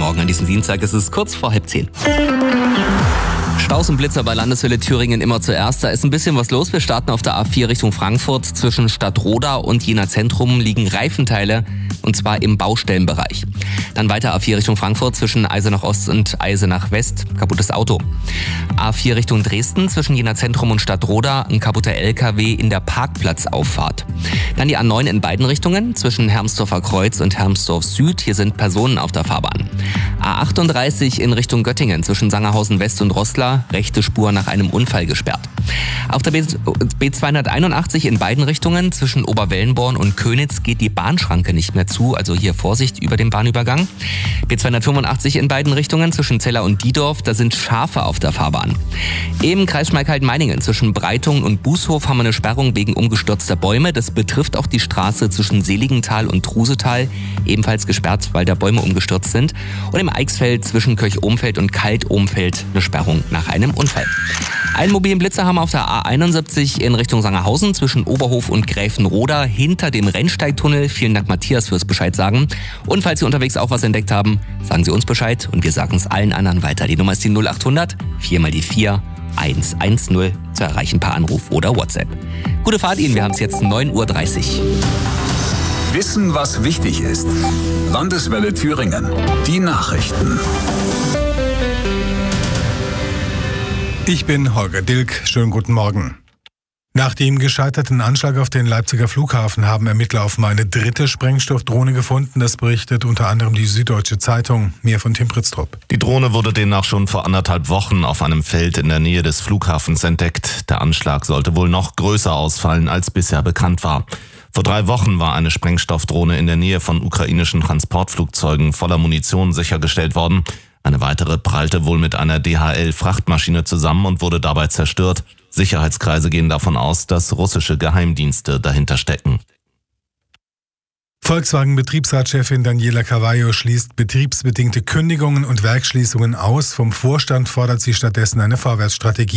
Morgen an diesem Dienstag. Es ist kurz vor 9:30. Staus und Blitzer bei Landeshölle Thüringen immer zuerst. Da ist ein bisschen was los. Wir starten auf der A4 Richtung Frankfurt. Zwischen Stadtroda und Jena Zentrum liegen Reifenteile, und zwar im Baustellenbereich. Dann weiter A4 Richtung Frankfurt zwischen Eisenach Ost und Eisenach West. Kaputtes Auto. A4 Richtung Dresden zwischen Jena Zentrum und Stadtroda. Ein kaputter LKW in der Parkplatzauffahrt. Dann die A9 in beiden Richtungen zwischen Hermsdorfer Kreuz und Hermsdorf Süd. Hier sind Personen auf der Fahrbahn. A38 in Richtung Göttingen zwischen Sangerhausen West und Roßla. Rechte Spur nach einem Unfall gesperrt. Auf der B281 in beiden Richtungen zwischen Oberwellenborn und Könitz geht die Bahnschranke nicht mehr zu, also hier Vorsicht über den Bahnübergang. B285 in beiden Richtungen zwischen Zeller und Diedorf, da sind Schafe auf der Fahrbahn. Im Kreis Schmalkalden-Meiningen zwischen Breitung und Bußhof haben wir eine Sperrung wegen umgestürzter Bäume. Das betrifft auch die Straße zwischen Seligenthal und Trusetal, ebenfalls gesperrt, weil da Bäume umgestürzt sind. Und im Eichsfeld zwischen Kirch-Ohmfeld und Kalt-Ohmfeld eine Sperrung nach einem Unfall. Einen mobilen Blitzer haben wir auf der A71 in Richtung Sangerhausen zwischen Oberhof und Gräfenroda hinter dem Rennsteigtunnel. Vielen Dank, Matthias, fürs Bescheid sagen. Und falls Sie unterwegs auch was entdeckt haben, sagen Sie uns Bescheid und wir sagen es allen anderen weiter. Die Nummer ist die 0800 4 mal die 4 110 zu erreichen per Anruf oder WhatsApp. Gute Fahrt Ihnen, wir haben es jetzt 9:30 Uhr. Wissen, was wichtig ist. Landeswelle Thüringen. Die Nachrichten. Ich bin Holger Dilk. Schönen guten Morgen. Nach dem gescheiterten Anschlag auf den Leipziger Flughafen haben Ermittler offenbar eine dritte Sprengstoffdrohne gefunden. Das berichtet unter anderem die Süddeutsche Zeitung. Mehr von Tim Pritztrup. Die Drohne wurde demnach schon vor 1,5 Wochen auf einem Feld in der Nähe des Flughafens entdeckt. Der Anschlag sollte wohl noch größer ausfallen, als bisher bekannt war. Vor 3 Wochen war eine Sprengstoffdrohne in der Nähe von ukrainischen Transportflugzeugen voller Munition sichergestellt worden. Eine weitere prallte wohl mit einer DHL-Frachtmaschine zusammen und wurde dabei zerstört. Sicherheitskreise gehen davon aus, dass russische Geheimdienste dahinter stecken. Volkswagen-Betriebsratschefin Daniela Carvalho schließt betriebsbedingte Kündigungen und Werksschließungen aus. Vom Vorstand fordert sie stattdessen eine Vorwärtsstrategie.